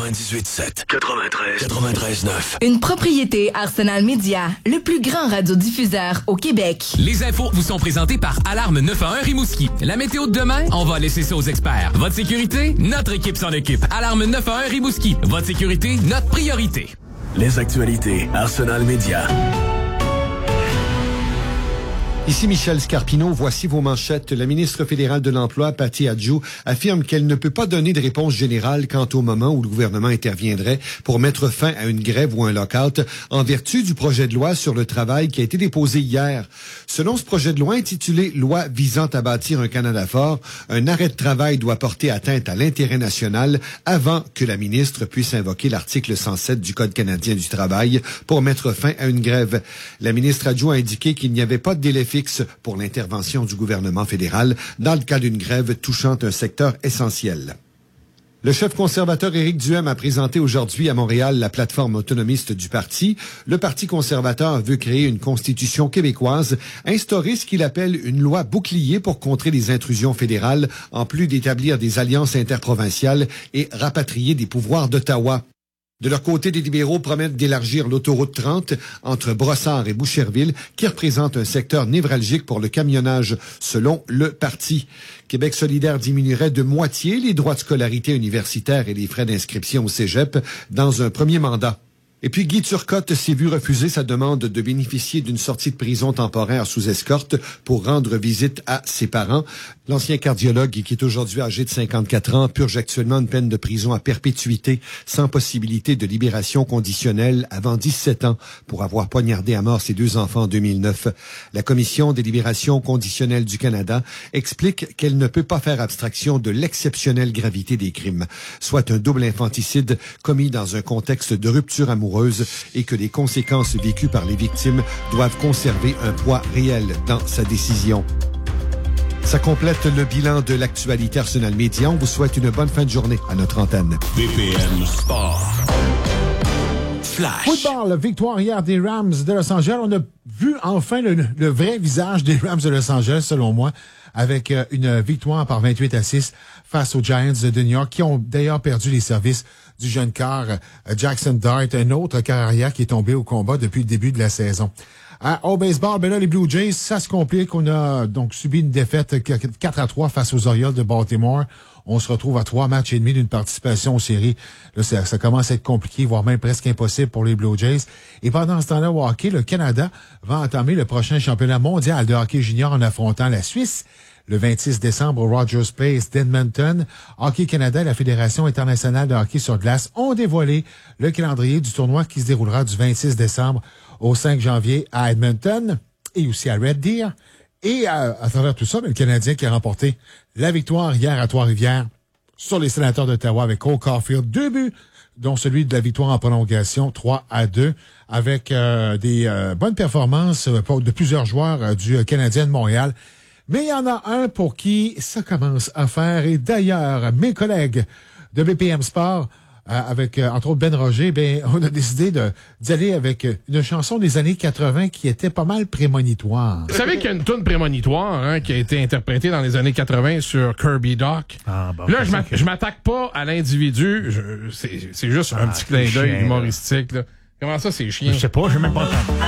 98.7, 93.9. Une propriété Arsenal Média, le plus grand radiodiffuseur au Québec. Les infos vous sont présentées par Alarme 911 Rimouski. La météo de demain, on va laisser ça aux experts. Votre sécurité, notre équipe s'en occupe. Alarme 911 Rimouski. Votre sécurité, notre priorité. Les actualités Arsenal Média. Ici Michel Scarpino, voici vos manchettes. La ministre fédérale de l'Emploi, Patty Adjou, affirme qu'elle ne peut pas donner de réponse générale quant au moment où le gouvernement interviendrait pour mettre fin à une grève ou un lock-out en vertu du projet de loi sur le travail qui a été déposé hier. Selon ce projet de loi intitulé « Loi visant à bâtir un Canada fort », un arrêt de travail doit porter atteinte à l'intérêt national avant que la ministre puisse invoquer l'article 107 du Code canadien du travail pour mettre fin à une grève. La ministre Adjou a indiqué qu'il n'y avait pas de délai fixe pour l'intervention du gouvernement fédéral dans le cas d'une grève touchant un secteur essentiel. Le chef conservateur Éric Duhem a présenté aujourd'hui à Montréal la plateforme autonomiste du parti. Le Parti conservateur veut créer une constitution québécoise, instaurer ce qu'il appelle une loi bouclier pour contrer les intrusions fédérales, en plus d'établir des alliances interprovinciales et rapatrier des pouvoirs d'Ottawa. De leur côté, les libéraux promettent d'élargir l'autoroute 30 entre Brossard et Boucherville, qui représente un secteur névralgique pour le camionnage, selon le parti. Québec solidaire diminuerait de moitié les droits de scolarité universitaire et les frais d'inscription au cégep dans un premier mandat. Et puis, Guy Turcotte s'est vu refuser sa demande de bénéficier d'une sortie de prison temporaire sous escorte pour rendre visite à ses parents. L'ancien cardiologue, qui est aujourd'hui âgé de 54 ans, purge actuellement une peine de prison à perpétuité sans possibilité de libération conditionnelle avant 17 ans pour avoir poignardé à mort ses 2 enfants en 2009. La Commission des libérations conditionnelles du Canada explique qu'elle ne peut pas faire abstraction de l'exceptionnelle gravité des crimes, soit un double infanticide commis dans un contexte de rupture amoureuse et que les conséquences vécues par les victimes doivent conserver un poids réel dans sa décision. Ça complète le bilan de l'actualité Arsenal Média. On vous souhaite une bonne fin de journée à notre antenne. BPM Sport. Flash. Football, victoire hier des Rams de Los Angeles. On a vu enfin le vrai visage des Rams de Los Angeles, selon moi, avec une victoire par 28-6 face aux Giants de New York, qui ont d'ailleurs perdu les services du jeune quart Jackson Dart, un autre carrière qui est tombé au combat depuis le début de la saison. Au baseball, ben là, les Blue Jays, ça se complique. On a donc subi une défaite 4-3 face aux Orioles de Baltimore. On se retrouve à 3 matchs et demi d'une participation aux séries. Là, ça commence à être compliqué, voire même presque impossible pour les Blue Jays. Et pendant ce temps-là, au hockey, le Canada va entamer le prochain championnat mondial de hockey junior en affrontant la Suisse le 26 décembre au Rogers Place d'Edmonton. Hockey Canada et la Fédération internationale de hockey sur glace ont dévoilé le calendrier du tournoi qui se déroulera du 26 décembre au 5 janvier à Edmonton et aussi à Red Deer. Et à travers tout ça, le Canadien qui a remporté la victoire hier à Trois-Rivières sur les Sénateurs d'Ottawa avec Cole Caulfield. 2 buts, dont celui de la victoire en prolongation, 3-2, avec des bonnes performances de plusieurs joueurs du Canadien de Montréal. Mais il y en a un pour qui ça commence à faire. Et d'ailleurs, mes collègues de BPM Sport, avec entre autres Ben Roger, on a décidé d'y aller avec une chanson des années 80 qui était pas mal prémonitoire. Vous savez qu'il y a une toune prémonitoire qui a été interprétée dans les années 80 sur Kirby Doc. Là, je m'attaque pas à l'individu. C'est juste un petit clin d'œil humoristique. Là. Comment ça, c'est chiant? Je sais pas, j'ai même pas entendu.